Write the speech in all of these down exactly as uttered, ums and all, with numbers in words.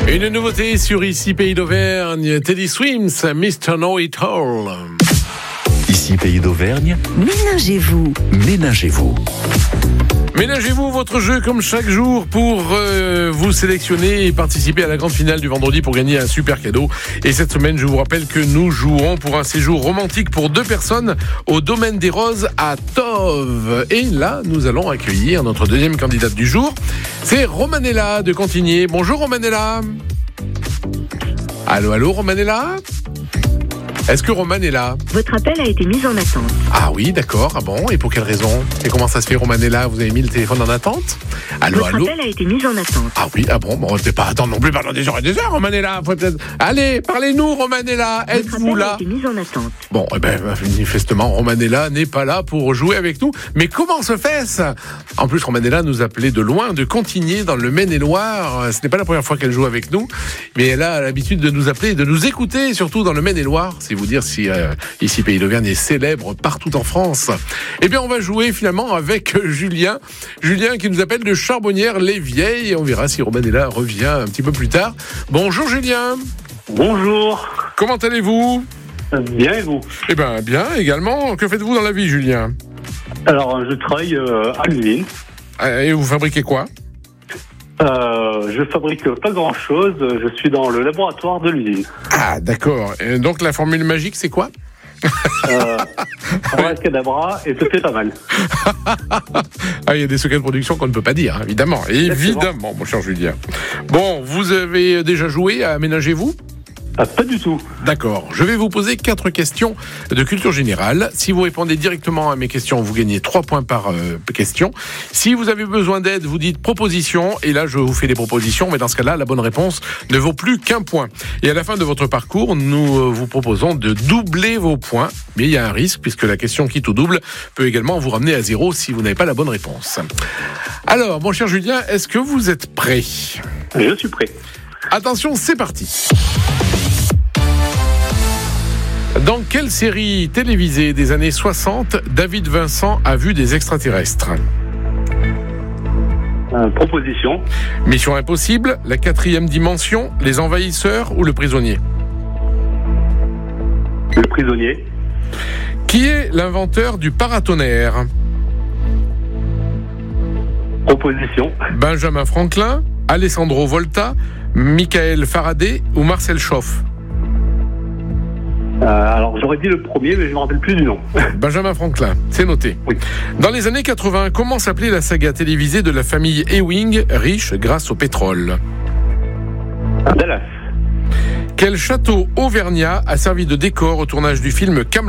Une nouveauté sur Ici Pays d'Auvergne, Teddy Swims, mister Know-It-All. Ici Pays d'Auvergne, Ménagez-vous. Ménagez-vous. Ménagez-vous votre jeu comme chaque jour pour euh, vous sélectionner et participer à la grande finale du vendredi pour gagner un super cadeau. Et cette semaine, je vous rappelle que nous jouerons pour un séjour romantique pour deux personnes au Domaine des Roses à Tove. Et là, nous allons accueillir notre deuxième candidate du jour. C'est Romanella de Cantigné. Bonjour Romanella. Allô, allô Romanella ? Est-ce que Roman est là ? Votre appel a été mis en attente. Ah oui, d'accord. Ah bon, et pour quelle raison ? Et comment ça se fait, Roman est là ? Vous avez mis le téléphone en attente ? Allô, Votre allô ? appel a été mis en attente. Ah oui, ah bon, bon on ne peut pas attendre non plus pendant des heures et des heures, Roman est là. Faut peut-être... Allez, parlez-nous, Roman est là. Votre Êtes-vous appel là ? a été mis en attente. Bon, eh ben, manifestement, Romanella n'est pas là pour jouer avec nous. Mais comment se fait-ce ? En plus, Romanella nous appelait de loin, de Cantigné, dans le Maine-et-Loire. Ce n'est pas la première fois qu'elle joue avec nous, mais elle a l'habitude de nous appeler et de nous écouter, surtout dans le Maine-et-Loire. C'est vous dire si euh, ici Pays d'Auvergne est célèbre partout en France. Eh bien, on va jouer finalement avec Julien. Julien qui nous appelle de Charbonnières-les-Vieilles. On verra si Romanella revient un petit peu plus tard. Bonjour Julien. Bonjour. Comment allez-vous ? Bien et vous ? Eh bien, bien également. Que faites-vous dans la vie, Julien ? Alors, je travaille euh, à l'usine. Et vous fabriquez quoi ? Euh, je fabrique pas grand-chose. Je suis dans le laboratoire de l'usine. Ah, d'accord. Et donc, la formule magique, c'est quoi ? Euh, Abracadabra, et c'était pas mal. Ah, il y a des secrets de production qu'on ne peut pas dire, hein, évidemment. Évidemment, mon cher Julien. Bon, vous avez déjà joué à Ménagez-vous ? Ah, pas du tout. D'accord. Je vais vous poser quatre questions de culture générale. Si vous répondez directement à mes questions, vous gagnez trois points par euh, question. Si vous avez besoin d'aide, vous dites proposition. Et là, je vous fais des propositions. Mais dans ce cas-là, la bonne réponse ne vaut plus qu'un point. Et à la fin de votre parcours, nous euh, vous proposons de doubler vos points. Mais il y a un risque, puisque la question quitte ou double peut également vous ramener à zéro si vous n'avez pas la bonne réponse. Alors, mon cher Julien, est-ce que vous êtes prêt ? Je suis prêt. Attention, c'est parti. Dans quelle série télévisée des années soixante, David Vincent a vu des extraterrestres ? Euh, proposition. Mission Impossible, La Quatrième Dimension, Les Envahisseurs ou Le Prisonnier ? Le prisonnier. Qui est l'inventeur du paratonnerre ? Proposition. Benjamin Franklin, Alessandro Volta, Michael Faraday ou Marcel Schoff ? Euh, alors, j'aurais dit le premier, mais je ne me rappelle plus du nom. Benjamin Franklin, c'est noté. Oui. Dans les années quatre-vingts, comment s'appelait la saga télévisée de la famille Ewing, riche grâce au pétrole ? Dallas. Quel château auvergnat a servi de décor au tournage du film Kaamelott ?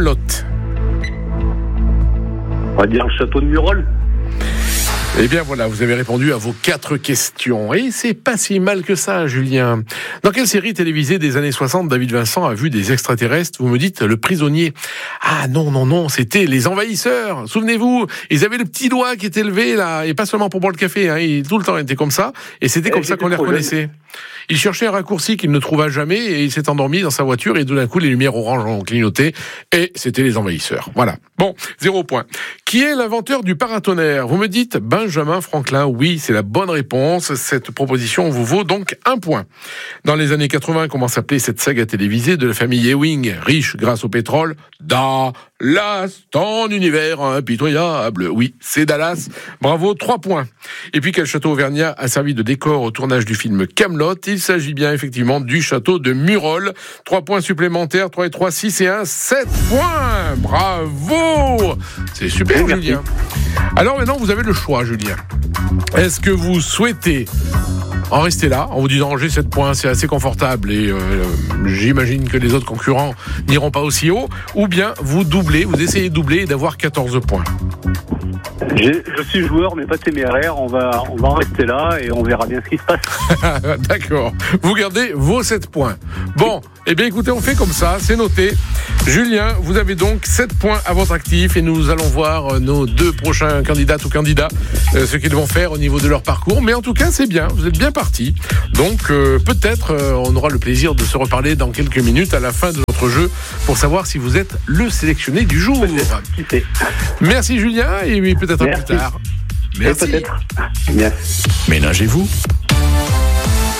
On va dire le château de Murol. Eh bien voilà, vous avez répondu à vos quatre questions. Et c'est pas si mal que ça, Julien. Dans quelle série télévisée des années soixante, David Vincent a vu des extraterrestres ? Vous me dites Le Prisonnier. Ah non, non, non, c'était Les Envahisseurs. Souvenez-vous, ils avaient le petit doigt qui était levé là, et pas seulement pour boire le café, hein, ils, tout le temps étaient comme ça, et c'était et comme ça qu'on les reconnaissait. Jeune. Il cherchait un raccourci qu'il ne trouva jamais, et il s'est endormi dans sa voiture, et tout d'un coup, les lumières oranges ont clignoté, et c'était Les Envahisseurs. Voilà. Bon, zéro point. Qui est l'inventeur du paratonnerre ? Vous me dites Benjamin Franklin. Oui, c'est la bonne réponse. Cette proposition vous vaut donc un point. Dans les années quatre-vingts, comment s'appelait cette saga télévisée de la famille Ewing, riche grâce au pétrole ? Dallas, ton univers impitoyable. Oui, c'est Dallas. Bravo, trois points. Et puis, quel château auvergnat a servi de décor au tournage du film Kaamelott ? Il s'agit bien effectivement du château de Murol. Trois points supplémentaires, trois et trois, six et un, sept points. Bravo. C'est super, Merci. Julien. Alors maintenant, vous avez le choix, Julien. Est-ce que vous souhaitez en rester là, en vous disant j'ai sept points, c'est assez confortable et euh, j'imagine que les autres concurrents n'iront pas aussi haut, ou bien vous doublez, vous essayez de doubler et d'avoir quatorze points. J'ai, je suis joueur, mais pas téméraire. On va, on va en rester là et on verra bien ce qui se passe. D'accord. Vous gardez vos sept points. Bon, eh bien écoutez, on fait comme ça, c'est noté. Julien, vous avez donc sept points à votre actif et nous allons voir nos deux prochains candidates ou candidats, euh, ce qu'ils vont faire au niveau de leur parcours. Mais en tout cas, c'est bien, vous êtes bien partis. Donc euh, peut-être euh, on aura le plaisir de se reparler dans quelques minutes à la fin de notre jeu pour savoir si vous êtes le sélectionné du jour. Qui sait ? Merci Julien et oui, peut-être Merci. plus tard. Merci. Et peut-être. Merci. Ménagez-vous.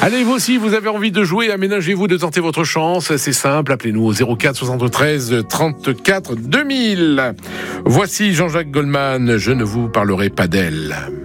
Allez, vous aussi, vous avez envie de jouer, aménagez-vous de tenter votre chance. C'est simple, appelez-nous au zéro quatre soixante-treize trente-quatre deux mille. Voici Jean-Jacques Goldman, je ne vous parlerai pas d'elle.